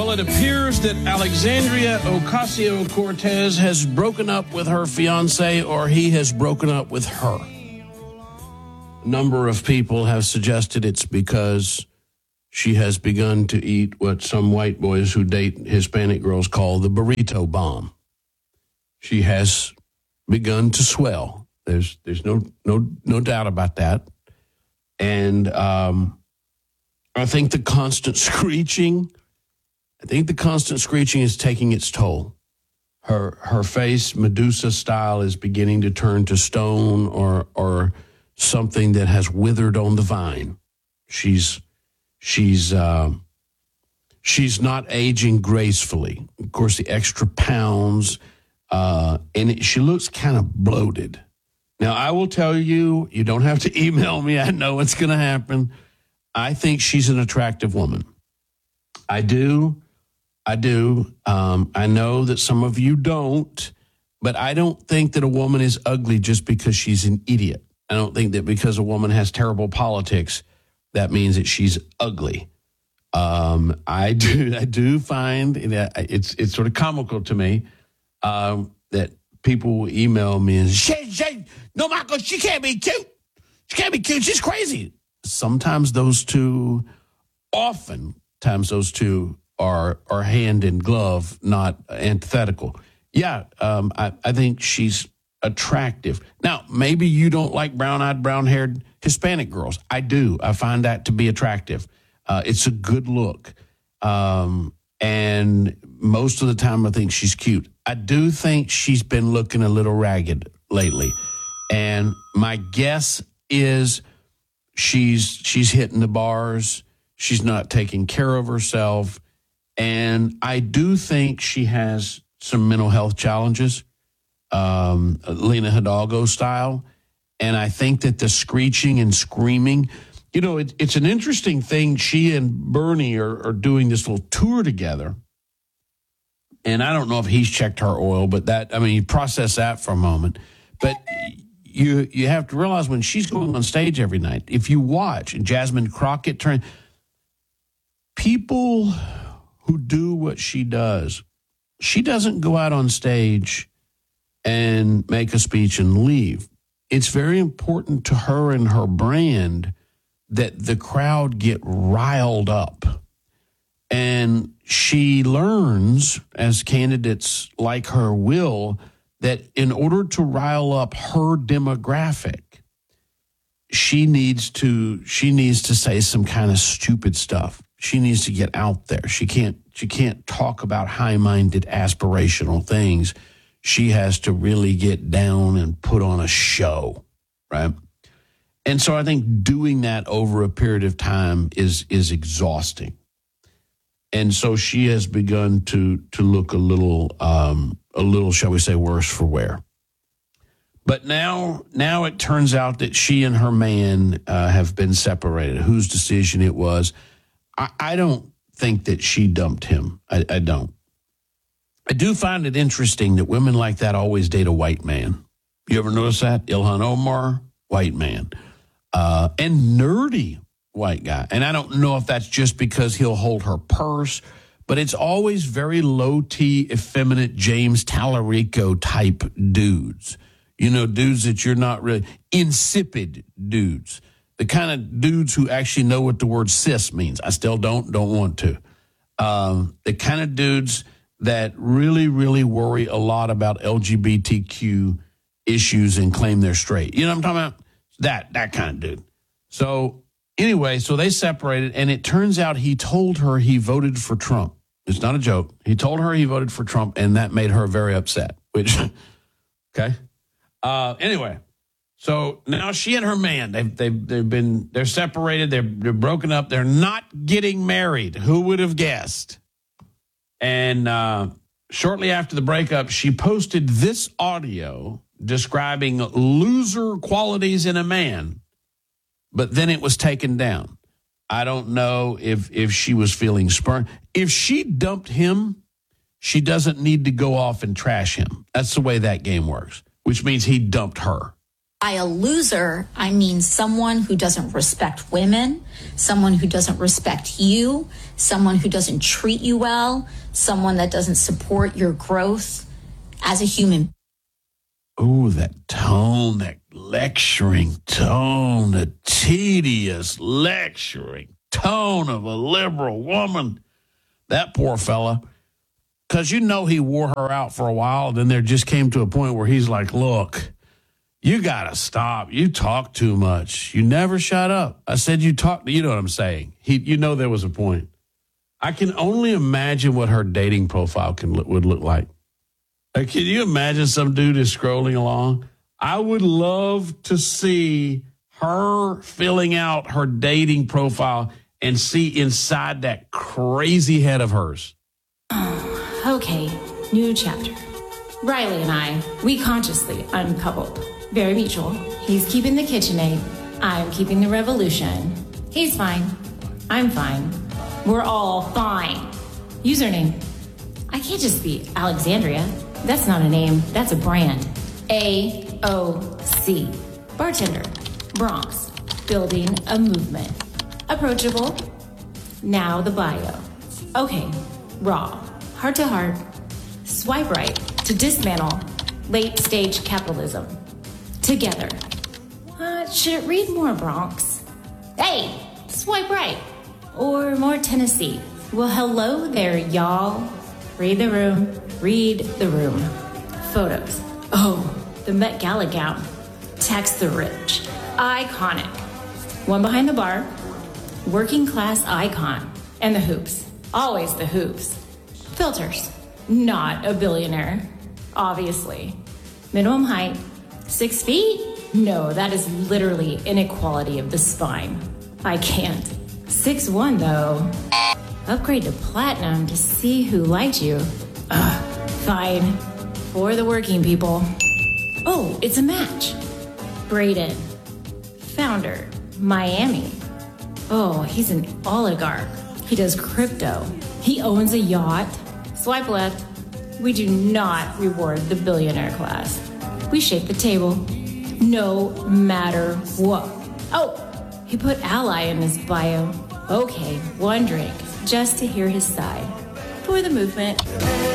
Well, it appears that Alexandria Ocasio-Cortez has broken up with her fiancé, or he has broken up with her. A number of people have suggested it's because she has begun to eat what some white boys who date Hispanic girls call the burrito bomb. She has begun to swell. There's no doubt about that. And I think the constant screeching is taking its toll. Her face, Medusa style, is beginning to turn to stone or something that has withered on the vine. She's not aging gracefully. Of course, the extra pounds, and she looks kind of bloated. Now, I will tell you, you don't have to email me. I know what's going to happen. I think she's an attractive woman. I do. I know that some of you don't, but I don't think that a woman is ugly just because she's an idiot. I don't think that because a woman has terrible politics, that means that she's ugly. I do find that it's sort of comical to me that people will email me and no, Michael, she can't be cute. She can't be cute. She's crazy. Oftentimes those two are hand in glove, not antithetical. Yeah, I think she's attractive. Now, maybe you don't like brown-eyed, brown-haired Hispanic girls. I do. I find that to be attractive. It's a good look. And most of the time I think she's cute. I do think she's been looking a little ragged lately. And my guess is she's hitting the bars. She's not taking care of herself. And I do think she has some mental health challenges, Lena Hidalgo style. And I think that the screeching and screaming, it's an interesting thing. She and Bernie are doing this little tour together. And I don't know if he's checked her oil, but you process that for a moment. But you have to realize when she's going on stage every night, if you watch, and Jasmine Crockett people who do what she does, she doesn't go out on stage and make a speech and leave. It's very important to her and her brand that the crowd get riled up. And she learns, as candidates like her will, that in order to rile up her demographic, she needs to say some kind of stupid stuff. She needs to get out there. She can't talk about high-minded, aspirational things. She has to really get down and put on a show, right? And so I think doing that over a period of time is exhausting. And so she has begun to look a little, shall we say, worse for wear. But now it turns out that she and her man have been separated. Whose decision it was, I don't think that she dumped him. I don't. I do find it interesting that women like that always date a white man. You ever notice that? Ilhan Omar, white man. And nerdy white guy. And I don't know if that's just because he'll hold her purse, but it's always very low-T, effeminate James Tallarico type dudes. Dudes that you're not really, insipid dudes. The kind of dudes who actually know what the word cis means. I still don't want to. The kind of dudes that really, really worry a lot about LGBTQ issues and claim they're straight. You know what I'm talking about? That kind of dude. So anyway, so they separated, and it turns out he told her he voted for Trump. It's not a joke. He told her he voted for Trump, and that made her very upset, which, okay. Anyway, so now she and her man, they're separated. They're broken up. They're not getting married. Who would have guessed? And shortly after the breakup, she posted this audio describing loser qualities in a man, but then it was taken down. I don't know if she was feeling spurned. If she dumped him, she doesn't need to go off and trash him. That's the way that game works, which means he dumped her. By a loser, I mean someone who doesn't respect women, someone who doesn't respect you, someone who doesn't treat you well, someone that doesn't support your growth as a human. Ooh, that tone, that lecturing tone, the tedious lecturing tone of a liberal woman. That poor fella. Because you know he wore her out for a while, and then there just came to a point where he's like, look, you got to stop. You talk too much. You never shut up. I said you talk. You know what I'm saying? There was a point. I can only imagine what her dating profile would look like. Can you imagine some dude is scrolling along? I would love to see her filling out her dating profile and see inside that crazy head of hers. Okay, new chapter. Riley and I, we consciously uncoupled. Very mutual. He's keeping the KitchenAid. I'm keeping the revolution. He's fine. I'm fine. We're all fine. Username. I can't just be Alexandria. That's not a name. That's a brand. AOC. Bartender. Bronx. Building a movement. Approachable. Now the bio. Okay. Raw. Heart to heart. Swipe right to dismantle late stage capitalism. Together. Should it read more Bronx? Hey, swipe right. Or more Tennessee. Well, hello there, y'all. Read the room. Read the room. Photos. Oh, the Met Gala gown. Tax the rich. Iconic. One behind the bar. Working class icon. And the hoops. Always the hoops. Filters. Not a billionaire. Obviously. Minimum height. 6 feet? No, that is literally inequality of the spine. I can't. 6'1", though. Upgrade to platinum to see who liked you. Fine. For the working people. Oh, it's a match. Braden. Founder. Miami. Oh, he's an oligarch. He does crypto. He owns a yacht. Swipe left. We do not reward the billionaire class. We shape the table. No matter what. Oh, he put ally in his bio. Okay, one drink, just to hear his side. For the movement.